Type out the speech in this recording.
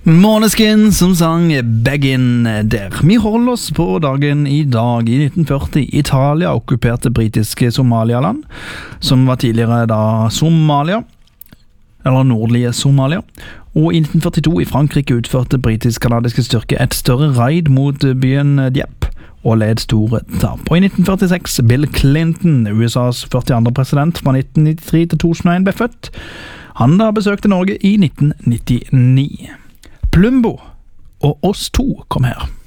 Måneskin som sang Back In der. Vi holder oss på dagen i dag. I 1940 Italia okkuperte britiske Somalialand, som var tidligere da Somalia, eller nordlige Somalia. Og i 1942 i Frankrike utførte britisk-kanadiske styrker et større raid mot byen Dieppe og led store tap. Og i 1946 Bill Clinton, USAs 42. president fra 1993 til 2001, ble født. Han da besøkte Norge i 1999. Plumbo og oss to kom her.